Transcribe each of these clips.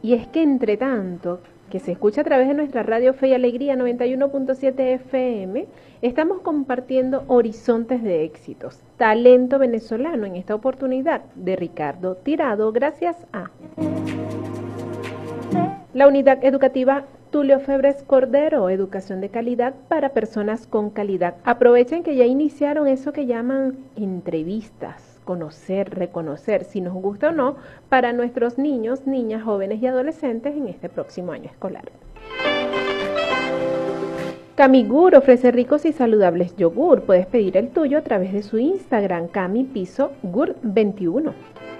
Y es que entre tanto que se escucha a través de nuestra radio Fe y Alegría 91.7 FM, estamos compartiendo horizontes de éxitos, talento venezolano en esta oportunidad de Ricardo Tirado, gracias a la Unidad Educativa Tulio Febres Cordero, educación de calidad para personas con calidad. Aprovechen que ya iniciaron eso que llaman entrevistas, conocer, reconocer, si nos gusta o no, para nuestros niños, niñas, jóvenes y adolescentes en este próximo año escolar. Camigur ofrece ricos y saludables yogur. Puedes pedir el tuyo a través de su Instagram, cami_gur21.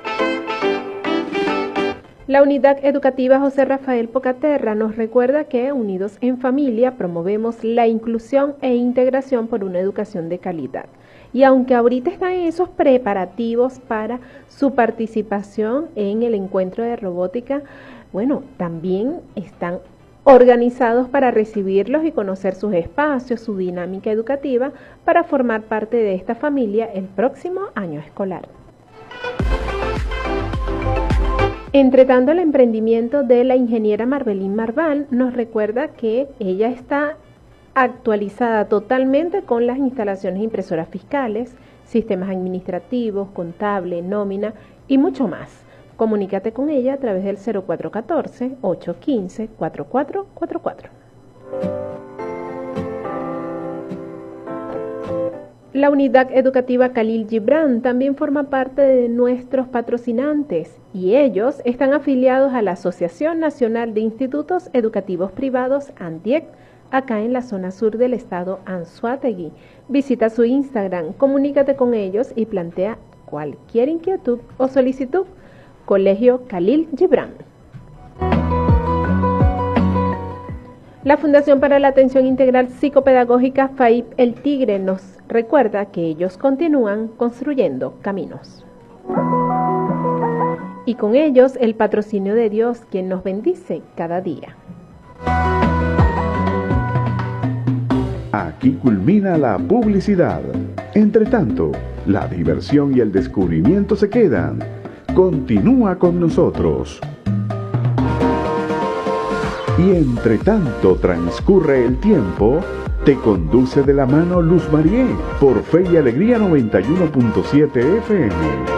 La Unidad Educativa José Rafael Pocaterra nos recuerda que, unidos en familia, promovemos la inclusión e integración por una educación de calidad. Y aunque ahorita están en esos preparativos para su participación en el encuentro de robótica, bueno, también están organizados para recibirlos y conocer sus espacios, su dinámica educativa, para formar parte de esta familia el próximo año escolar. Entretanto, el emprendimiento de la ingeniera Marbelín Marván nos recuerda que ella está actualizada totalmente con las instalaciones impresoras fiscales, sistemas administrativos, contable, nómina y mucho más. Comunícate con ella a través del 0414-815-4444. La Unidad Educativa Khalil Gibran también forma parte de nuestros patrocinantes y ellos están afiliados a la Asociación Nacional de Institutos Educativos Privados, ANDIEC, acá en la zona sur del estado Anzoátegui. Visita su Instagram, comunícate con ellos y plantea cualquier inquietud o solicitud. Colegio Khalil Gibran. La Fundación para la Atención Integral Psicopedagógica FAIP El Tigre nos recuerda que ellos continúan construyendo caminos. Y con ellos el patrocinio de Dios, quien nos bendice cada día. Aquí culmina la publicidad. Entre tanto, la diversión y el descubrimiento se quedan. Continúa con nosotros. Y entre tanto transcurre el tiempo, te conduce de la mano Luz Marié por Fe y Alegría 91.7 FM.